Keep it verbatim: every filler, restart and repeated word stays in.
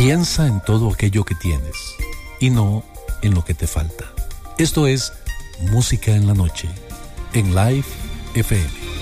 Piensa en todo aquello que tienes y no en lo que te falta. Esto es Música en la Noche, en Live F M.